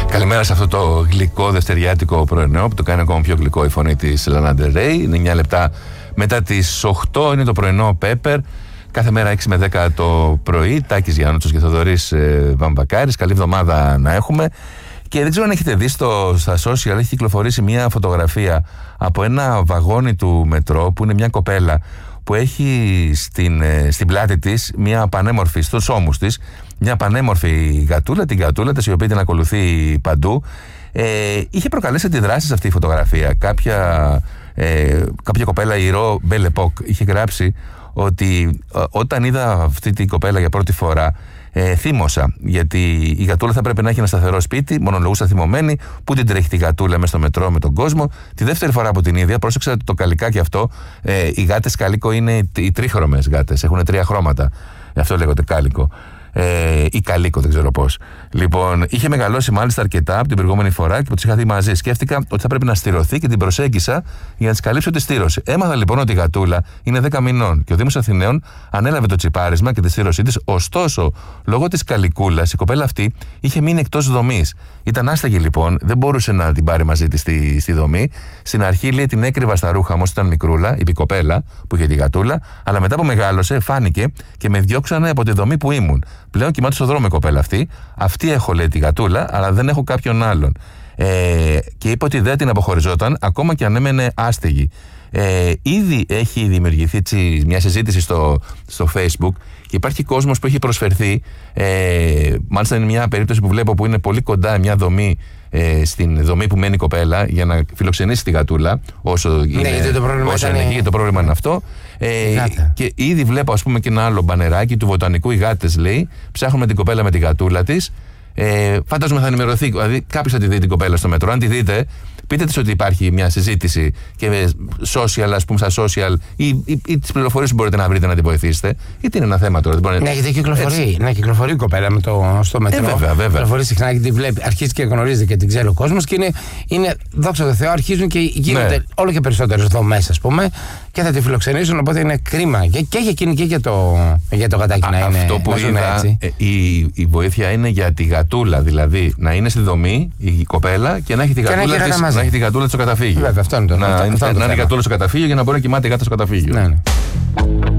Καλημέρα σε αυτό το γλυκό δευτεριάτικο πρωινό που το κάνει ακόμα πιο γλυκό η φωνή της Lana Del Rey. Είναι 9 λεπτά μετά τις 8, είναι το πρωινό Pepper. Κάθε μέρα 6 με 10 το πρωί. Τάκης Γιάννουτσος και Θοδωρής Βαμβακάρης. Καλή εβδομάδα να έχουμε. Και δεν ξέρω αν έχετε δει στα social, έχει κυκλοφορήσει μια φωτογραφία από ένα βαγόνι του μετρό που είναι μια κοπέλα που έχει στην πλάτη της μια πανέμορφη, στους ώμους της, μια πανέμορφη γατούλα, την γατούλα της, η οποία την ακολουθεί παντού. Είχε προκαλέσει αντιδράσεις αυτή η φωτογραφία. Κάποια κοπέλα, η Ρο Μπελεπόκ, είχε γράψει ότι όταν είδα αυτή την κοπέλα για πρώτη φορά, θύμωσα, γιατί η γατούλα θα πρέπει να έχει ένα σταθερό σπίτι, μονολογούσα θυμωμένη, που την τρέχει τη γατούλα μέσα στο μετρό με τον κόσμο. Τη δεύτερη φορά που την είδα, πρόσεξα το καλικάκι αυτό. Οι γάτες καλίκο είναι οι τρίχρωμες γάτες, έχουν 3 χρώματα. Αυτό λέγονται κάλικο. Ή καλίκο, δεν ξέρω πώς. Λοιπόν, είχε μεγαλώσει μάλιστα αρκετά από την προηγούμενη φορά και που τις είχα δει μαζί. Σκέφτηκα ότι θα πρέπει να στηρωθεί και την προσέγγισα για να της καλύψω τη στήρωση. Έμαθα λοιπόν ότι η γατούλα είναι 10 μηνών και ο Δήμος Αθηναίων ανέλαβε το τσιπάρισμα και τη στήρωσή της. Ωστόσο, λόγω της καλικούλας, η κοπέλα αυτή είχε μείνει εκτός δομής. Ήταν άσταγη λοιπόν, δεν μπορούσε να την πάρει μαζί της στη δομή. Στην αρχή, λέει, την έκρυβα στα ρούχα μου, ήταν μικρούλα, η κοπέλα που είχε τη γατούλα, αλλά μετά που μεγάλωσε, φάνηκε και με διώξανε από τη δομή που ήμουν. Πλέον κοιμάται στο δρόμο η κοπέλα αυτή. Αυτή έχω, λέει, τη γατούλα, αλλά δεν έχω κάποιον άλλον. Και είπε ότι δεν την αποχωριζόταν, ακόμα και αν έμενε άστεγη. Ήδη έχει δημιουργηθεί μια συζήτηση στο Facebook και υπάρχει κόσμος που έχει προσφερθεί. Μάλιστα, είναι μια περίπτωση που βλέπω που είναι πολύ κοντά μια δομή στην δομή που μένει η κοπέλα για να φιλοξενήσει τη γατούλα όσο είναι, γιατί το πρόβλημα είναι εκεί, το πρόβλημα είναι αυτό. Και ήδη βλέπω, ας πούμε, και ένα άλλο μπανεράκι του Βοτανικού. Οι γάτες, λέει, ψάχνουμε την κοπέλα με τη γατούλα της. Φαντάζομαι θα ενημερωθεί. Δηλαδή, κάποιος θα τη δει την κοπέλα στο μετρό. Αν τη δείτε, πείτε της ότι υπάρχει μια συζήτηση και social, ας πούμε, στα social ή τις πληροφορίες που μπορείτε να βρείτε να τη βοηθήσετε. Γιατί είναι ένα θέμα τώρα. Ναι, γιατί κυκλοφορεί η κοπέλα στο μετρό. Βέβαια. Κυκλοφορεί συχνά και τη βλέπει. Αρχίζει και γνωρίζεται και την ξέρει ο κόσμος και είναι δόξα τω Θεώ, αρχίζουν και γίνονται όλο και περισσότερες δομές, ας πούμε, και θα τη φιλοξενήσουν. Οπότε είναι κρίμα και για εκείνη και για το γατάκι να είναι. Αυτό που είδα, η βοήθεια είναι για τη γατούλα, δηλαδή να είναι στη δομή η κοπέλα και να έχει τη γατούλα της στο καταφύγιο. Βέβαια, αυτό είναι το να είναι η γατούλα στο καταφύγιο για να μπορεί να κοιμάται η γάτα στο καταφύγιο. Ναι.